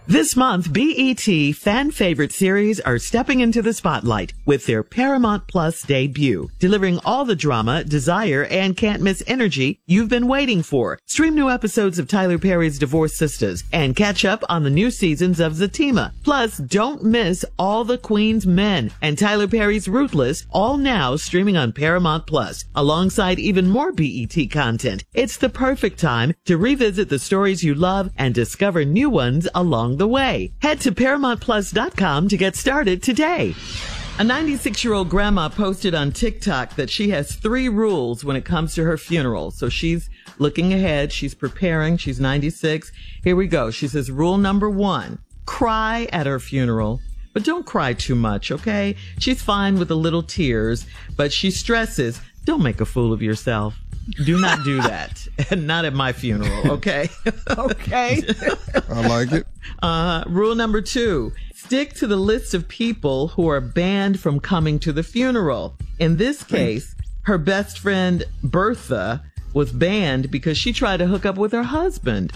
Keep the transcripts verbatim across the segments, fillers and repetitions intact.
This month, B E T fan favorite series are stepping into the spotlight with their Paramount Plus debut, delivering all the drama, desire, and can't miss energy you've been waiting for. Stream new episodes of Tyler Perry's Divorced Sisters and catch up on the new seasons of Zatima. Plus, don't miss All the Queen's Men and Tyler Perry's Ruthless, all now streaming on Paramount Plus, alongside even more B E T content. It's the perfect time to revisit the stories you love and discover new ones along the way. Head to paramount plus dot com to get started today. A ninety-six-year-old grandma posted on TikTok that she has three rules when it comes to her funeral. So she's looking ahead. She's preparing. She's ninety-six. Here we go. She says, rule number one, cry at her funeral. But don't cry too much, okay? She's fine with the little tears, but she stresses, don't make a fool of yourself. Do not do that. And not at my funeral, okay? Okay. I like it. Uh, rule number two, stick to the list of people who are banned from coming to the funeral. In this case, her best friend Bertha was banned because she tried to hook up with her husband.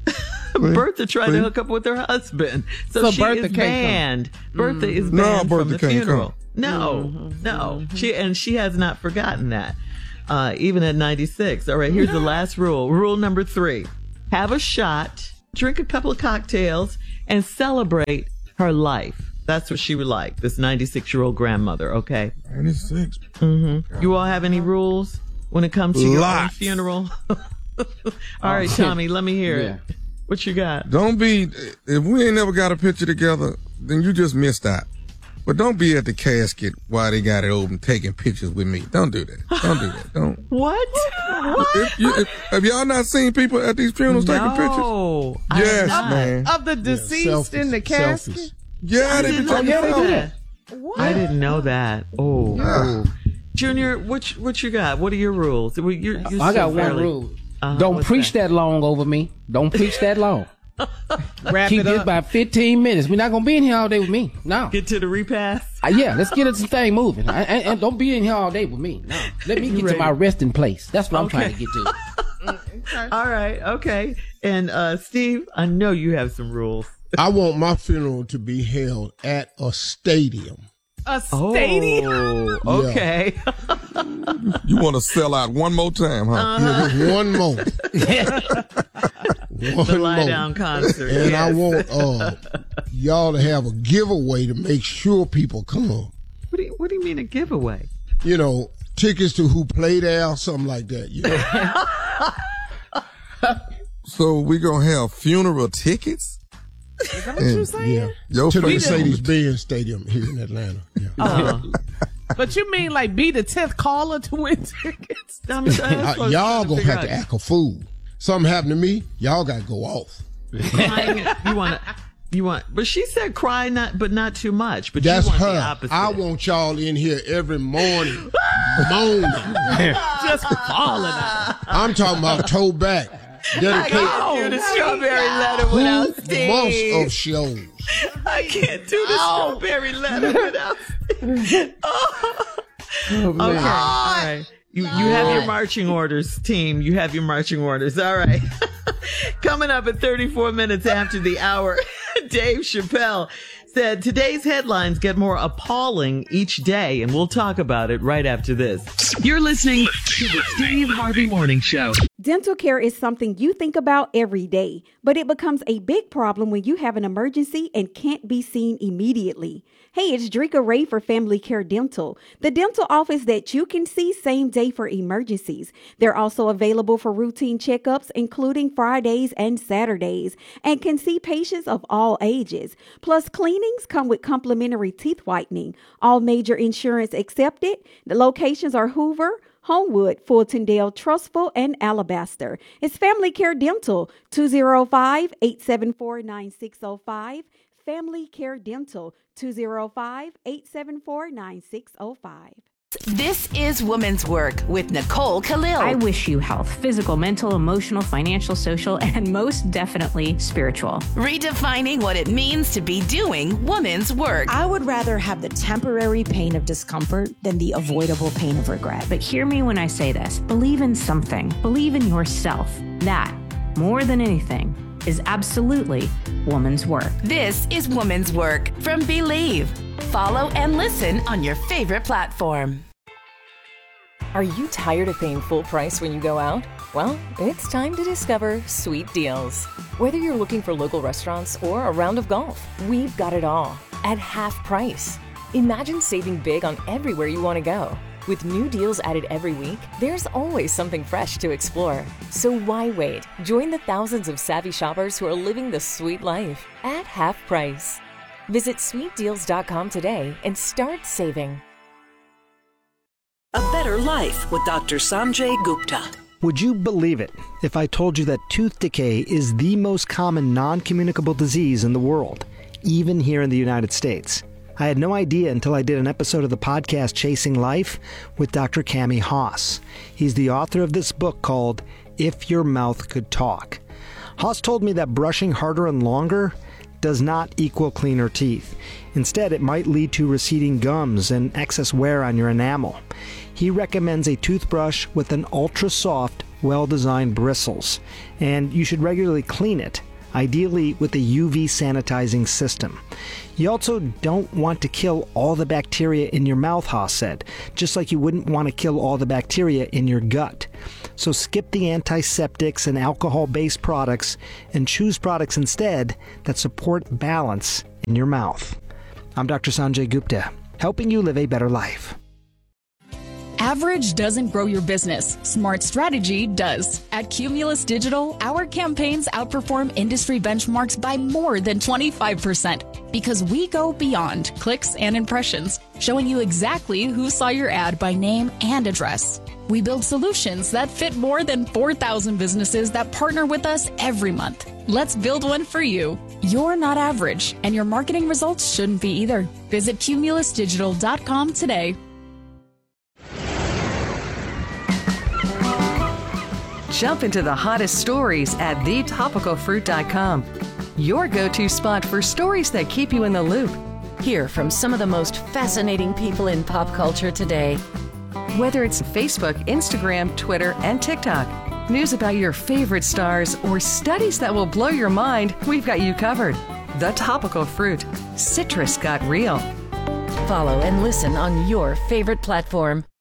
Bertha tried to hook up with her husband. So, So she Bertha is can't banned. come. Bertha Mm. is No, banned Bertha from the can't funeral. come. No, Mm-hmm. no. She and she has not forgotten that. Uh, even at ninety-six. All right, here's the last rule. Rule number three. Have a shot, drink a couple of cocktails, and celebrate her life. That's what she would like, this ninety-six-year-old grandmother, okay? ninety-six. Mm-hmm. You all have any rules when it comes to your own Lots. funeral? All right, Tommy, let me hear Yeah. it. What you got? Don't be, if we ain't never got a picture together, then you just missed out. But don't be at the casket while they got it open taking pictures with me. Don't do that. Don't do that. Don't. What? What? If you, if, have y'all not seen people at these funerals taking pictures? No, I Yes, have not. man. Of the deceased selfies, in the casket? selfies. Yeah, I they be didn't know taking they do selfies. that. What? I didn't know that. Oh, Yeah. oh. Junior, what you- what you got? What are your rules? Well, you're, you're I so got one fairly- rule. Uh-huh, Don't what's preach that? that? long over me. Don't preach that long. Wrap Keep it this up. by fifteen minutes. We're not going to be in here all day with me. No. Get to the repast. Uh, yeah, let's get this thing moving. I, and, and don't be in here all day with me. No. Let me get Ready. to my resting place. That's what I'm Okay. trying to get to. All right, okay. And uh, Steve, I know you have some rules. I want my funeral to be held at a stadium. A stadium? Oh, okay. You want to sell out one more time, huh? Uh-huh. Yeah, just one more. one The lie more. down concert. And I yes. want uh, y'all to have a giveaway to make sure people come. What do you, what do you mean a giveaway? You know, tickets to who play there or something like that. You know? So we gonna have funeral tickets? Is that what you saying? Yeah. Your To the face on Mercedes-Benz Stadium here in Atlanta. Yeah. Uh, But you mean like be the tenth caller to win tickets? I'm, I'm Uh, supposed y'all to gonna figure have to out- act a fool. Something happened to me, y'all gotta go off. Crying, you want to, you want, but she said cry not, but not too much. But That's you want her. the opposite. I want y'all in here every morning, moaning. Just falling out. I'm talking about toe back. I Dedicate can't do the strawberry letter without two Steve. months of shows. I can't do the strawberry letter without Steve. Oh. Okay, all right. You you have your marching orders, team. You have your marching orders. All right. Coming up at thirty-four minutes after the hour, Dave Chappelle said today's headlines get more appalling each day, and we'll talk about it right after this. You're listening to the Steve Harvey Morning Show. Dental care is something you think about every day, but it becomes a big problem when you have an emergency and can't be seen immediately. Hey, it's Drika Ray for Family Care Dental, the dental office that you can see same day for emergencies. They're also available for routine checkups, including Fridays and Saturdays, and can see patients of all ages. Plus, cleanings come with complimentary teeth whitening. All major insurance accepted. The locations are Hoover, Homewood, Fultondale, Trustful, and Alabaster. It's Family Care Dental, two oh five, eight seven four, nine six oh five. Family Care Dental, two oh five, eight seven four, nine six oh five. This is Women's Work with Nicole Khalil. I wish you health, physical, mental, emotional, financial, social, and most definitely spiritual. Redefining what it means to be doing women's work. I would rather have the temporary pain of discomfort than the avoidable pain of regret. But hear me when I say this. Believe in something. Believe in yourself. That, more than anything, is absolutely woman's work. This is Woman's Work from Believe. Follow and listen on your favorite platform. Are you tired of paying full price when you go out? Well, it's time to discover Sweet Deals. Whether you're looking for local restaurants or a round of golf, we've got it all at half price. Imagine saving big on everywhere you want to go. With new deals added every week, there's always something fresh to explore. So why wait? Join the thousands of savvy shoppers who are living the sweet life at half price. Visit sweet deals dot com today and start saving. A Better Life with Doctor Sanjay Gupta. Would you believe it if I told you that tooth decay is the most common non-communicable disease in the world, even here in the United States? I had no idea until I did an episode of the podcast Chasing Life with Doctor Cami Haas. He's the author of this book called If Your Mouth Could Talk. Haas told me that brushing harder and longer does not equal cleaner teeth. Instead, it might lead to receding gums and excess wear on your enamel. He recommends a toothbrush with an ultra-soft, well-designed bristles, and you should regularly clean it, ideally with a U V sanitizing system. You also don't want to kill all the bacteria in your mouth, Haas said, just like you wouldn't want to kill all the bacteria in your gut. So skip the antiseptics and alcohol-based products and choose products instead that support balance in your mouth. I'm Doctor Sanjay Gupta, helping you live a better life. Average doesn't grow your business. Smart strategy does. At Cumulus Digital, our campaigns outperform industry benchmarks by more than twenty-five percent because we go beyond clicks and impressions, showing you exactly who saw your ad by name and address. We build solutions that fit more than four thousand businesses that partner with us every month. Let's build one for you. You're not average, and your marketing results shouldn't be either. Visit cumulus digital dot com today. Jump into the hottest stories at the topical fruit dot com. Your go-to spot for stories that keep you in the loop. Hear from some of the most fascinating people in pop culture today. Whether it's Facebook, Instagram, Twitter, and TikTok, news about your favorite stars, or studies that will blow your mind, we've got you covered. The Topical Fruit. Citrus got real. Follow and listen on your favorite platform.